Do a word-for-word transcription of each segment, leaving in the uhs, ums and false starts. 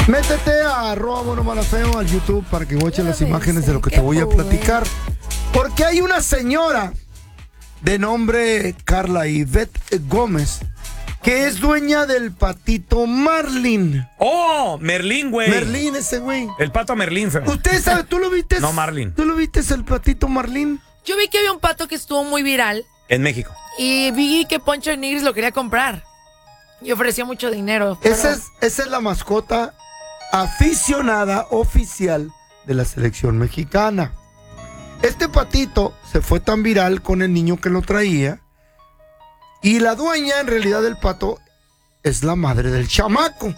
Métete a arroba bueno malafeo al YouTube para que watches las imágenes de lo que te voy a platicar. Porque hay una señora de nombre Carla Ivette Gómez que es dueña del patito Marlin. ¡Oh! Merlín, güey. Merlín, ese güey. El pato Merlín, feo. ¿Usted sabe? ¿Tú lo viste? No, Marlin. ¿Tú lo viste el patito Marlin? Yo vi que había un pato que estuvo muy viral. En México. Y vi que Poncho de Nigris lo quería comprar. Y ofrecía mucho dinero. Pero... Esa es, esa es la mascota aficionada oficial de la selección mexicana. Este patito se fue tan viral con el niño que lo traía. Y la dueña, en realidad, del pato es la madre del chamaco.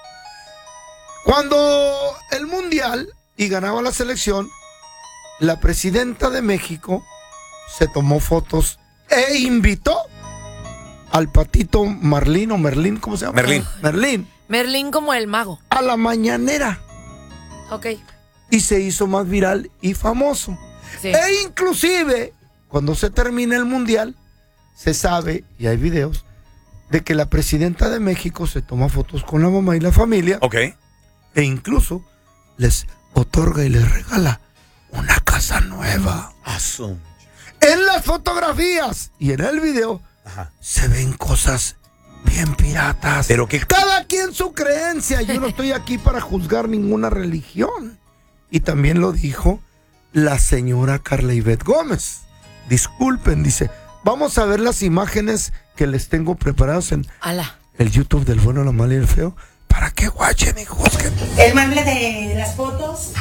Cuando el mundial y ganaba la selección, la presidenta de México se tomó fotos e invitó al patito Marlín o Merlín, ¿cómo se llama? Merlín. Merlín. Merlín como el mago. A la mañanera. Ok. Y se hizo más viral y famoso. Sí. E inclusive, cuando se termina el mundial, se sabe, y hay videos, de que la presidenta de México se toma fotos con la mamá y la familia. Ok. E incluso les otorga y les regala una casa nueva. Awesome. En las fotografías y en el video, ajá, se ven cosas bien piratas. Pero que cada quien su creencia. Yo no estoy aquí para juzgar ninguna religión. Y también lo dijo la señora Carla Ivette Gómez. Disculpen, dice, vamos a ver las imágenes que les tengo preparadas en Ala. el YouTube del bueno, la mala y el feo, para que guachen y juzguen. El mame de las fotos,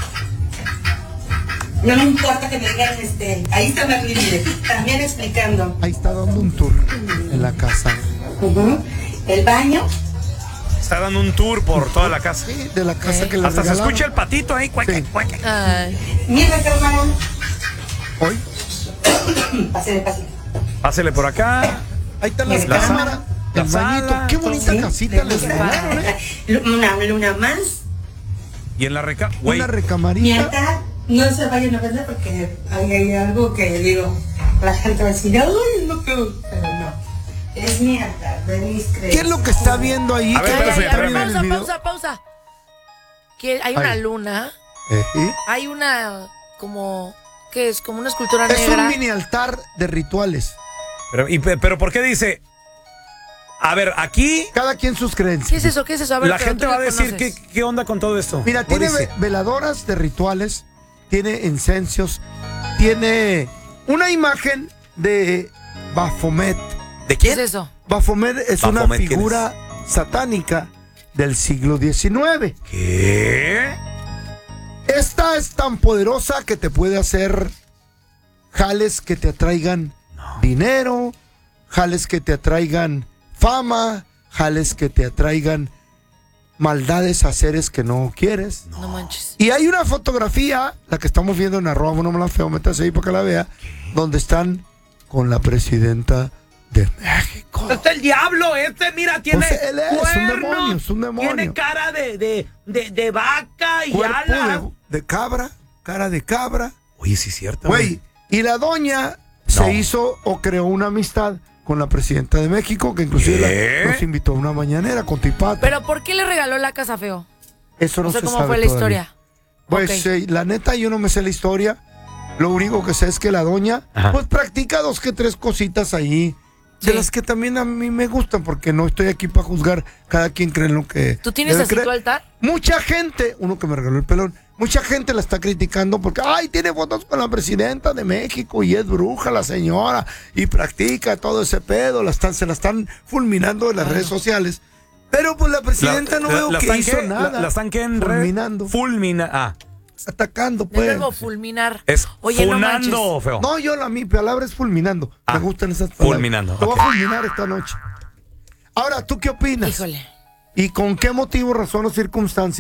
no me importa que me digan, este, ahí está Merlín, también explicando. Ahí está dando un tour en la casa. Uh-huh. El baño. Está dando un tour por toda la casa. Sí, de la casa, ¿eh? Que le hasta regalaron. Se escucha el patito ahí. Cueque, Sí. cueque. Ay. Mi recámara. Hoy. Pásale, pásale. Pásele por acá. Ahí está la La cámara. la El bañito. sala, Qué bonita Sí, casita me les gusta. regalaron, ¿eh? Una luna más. Y en la reca... Güey. Una Mi recamarita. altar, no se vayan a perder porque hay, hay algo que digo, la gente va a decir, ay, no creo, pero no. Es mi altar, de mis creencias. ¿Qué es lo que está viendo ahí? A ver, ¿Qué Ay, es lo ay, que espérame, ay, está viendo en el pausa, video? pausa, pausa. Que hay una Ay. luna. Eh, ¿sí? Hay una como... ¿Qué es? Como una escultura Es negra. un mini altar de rituales. Pero, y, pero ¿por qué dice? A ver, aquí Cada quien sus creencias. ¿Qué es eso? ¿Qué es eso? A ver, la pero gente tú va a la decir ¿qué, conoces. qué onda con todo esto. Mira, tiene dice? ve- veladoras de rituales, tiene incensios, tiene una imagen de Baphomet. ¿De ¿Qué es quién? eso? Baphomet es una Baphomet, ¿quién figura satánica del siglo diecinueve. ¿Qué? Esta es tan poderosa que te puede hacer jales que te atraigan dinero, jales que te atraigan fama, jales que te atraigan maldades a seres que no quieres. No, manches. Y hay una fotografía, la que estamos viendo en arroba, no me la feo, métase ahí para que la vea, donde están con la presidenta de México. Este es el diablo, este, mira, tiene Pues él es un cuernos, demonio, es un demonio. Tiene cara de, de, de, de vaca y Cuerpo alas. de, de cabra, cara de cabra. Oye, sí es cierto. Güey, y la doña No. se hizo o creó una amistad con la presidenta de México, que inclusive ¿Qué? la- nos invitó a una mañanera con Tipata. ¿Pero por qué le regaló la casa, feo? Eso no, No sé se cómo sabe fue la todavía. historia. Pues Ok. eh, la neta yo no me sé la historia. Lo único que sé es que la doña Ajá. pues practica dos que tres cositas ahí. De Sí. las que también a mí me gustan, porque no estoy aquí para juzgar. Cada quien cree en lo que ¿Tú tienes debe así creer. tu altar? Mucha gente, uno que me regaló el pelón, mucha gente la está criticando porque, ay, tiene fotos con la presidenta de México y es bruja la señora y practica todo ese pedo, la están, se la están fulminando en las redes sociales. Pero pues la presidenta no veo que están hizo qué? nada. La, la están que en red- Fulminando. Fulmina. Ah, Atacando, El pues. verbo fulminar. es Oye, no funando, manches. feo. No, yo la mi palabra es fulminando. Ah, Me gustan esas palabras. fulminando, Te voy ok. a fulminar esta noche. Ahora, ¿tú qué opinas? Híjole. ¿Y con qué motivo, razón o circunstancia